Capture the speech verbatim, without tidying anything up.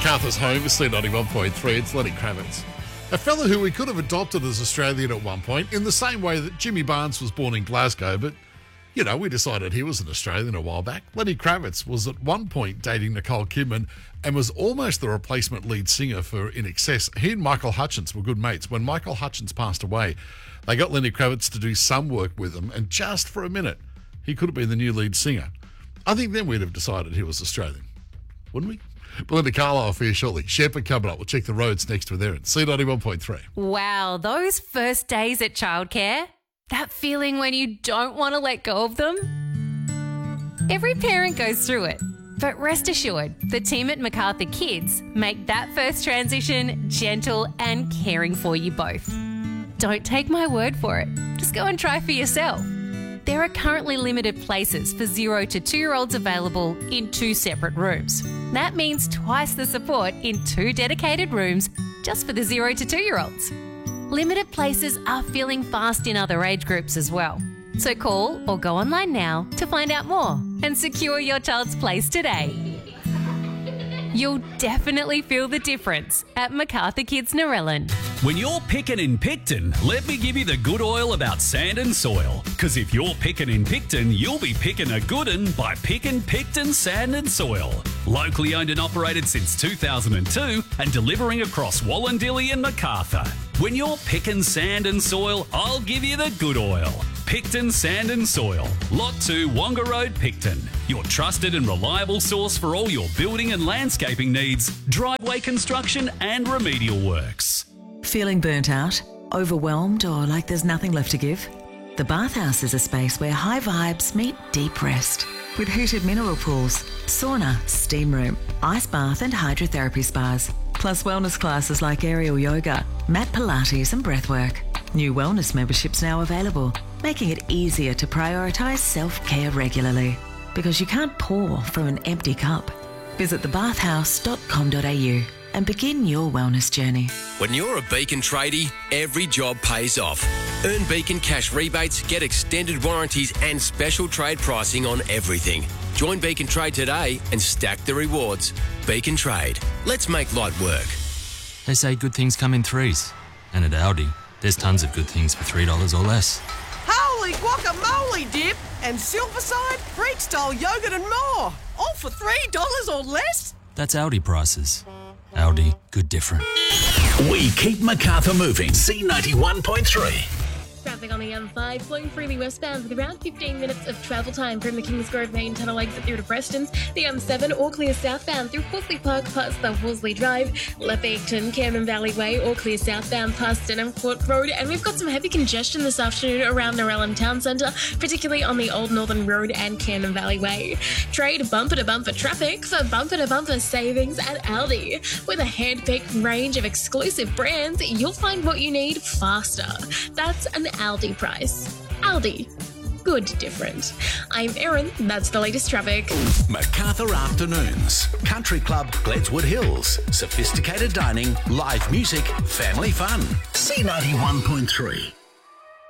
Macarthur's home is C ninety-one point three. It's Lenny Kravitz. A fella who we could have adopted as Australian at one point, in the same way that Jimmy Barnes was born in Glasgow, but, you know, we decided he was an Australian a while back. Lenny Kravitz was at one point dating Nicole Kidman and was almost the replacement lead singer for I N X S. He and Michael Hutchence were good mates. When Michael Hutchence passed away, they got Lenny Kravitz to do some work with them, and just for a minute, he could have been the new lead singer. I think then we'd have decided he was Australian, wouldn't we? Belinda Carlisle for you shortly. Shepherd coming up. We'll check the roads next with Erin. C ninety-one point three. Wow, those first days at childcare, that feeling when you don't want to let go of them. Every parent goes through it, but rest assured, the team at Macarthur Kids make that first transition gentle and caring for you both. Don't take my word for it. Just go and try for yourself. There are currently limited places for zero to two-year-olds available in two separate rooms. That means twice the support in two dedicated rooms just for the zero to two-year-olds. Limited places are filling fast in other age groups as well. So call or go online now to find out more and secure your child's place today. You'll definitely feel the difference at Macarthur Kids Narellan. When you're picking in Picton, let me give you the good oil about sand and soil. Because if you're picking in Picton, you'll be picking a good un by picking Picton Sand and Soil. Locally owned and operated since two thousand two and delivering across Wallandilly and Macarthur. When you're picking sand and soil, I'll give you the good oil. Picton Sand and Soil, Lot two, Wonga Road, Picton. Your trusted and reliable source for all your building and landscaping needs, driveway construction and remedial works. Feeling burnt out, overwhelmed, or like there's nothing left to give? The Bathhouse is a space where high vibes meet deep rest. With heated mineral pools, sauna, steam room, ice bath and hydrotherapy spas. Plus wellness classes like aerial yoga, mat Pilates and breathwork. New wellness memberships now available, making it easier to prioritise self-care regularly. Because you can't pour from an empty cup. Visit the bathhouse dot com dot a u and begin your wellness journey. When you're a Beacon tradie, every job pays off. Earn Beacon cash rebates, get extended warranties and special trade pricing on everything. Join Beacon Trade today and stack the rewards. Beacon Trade. Let's make light work. They say good things come in threes. And at Aldi, there's tons of good things for three dollars or less. Holy guacamole dip and Silverside, Freak-style yogurt and more. All for three dollars or less? That's Aldi prices. Aldi, good different. We keep Macarthur moving. C ninety-one point three. Traffic on the M five flowing freely westbound with around fifteen minutes of travel time from the Kingsgrove main tunnel exit through to Preston's. The M seven all clear southbound through Horsley Park past the Horsley Drive, Leppington, Cannon Valley Way all clear southbound past Denham Court Road. And we've got some heavy congestion this afternoon around Narellan Town Centre, particularly on the Old Northern Road and Cannon Valley Way. Trade bumper-to-bumper traffic for bumper-to-bumper savings at Aldi. With a hand-picked range of exclusive brands, you'll find what you need faster. That's an Aldi price. Aldi. Good different. I'm Erin. That's the latest traffic. Macarthur Afternoons. Country Club, Gledswood Hills. Sophisticated dining, live music, family fun. C ninety-one point three.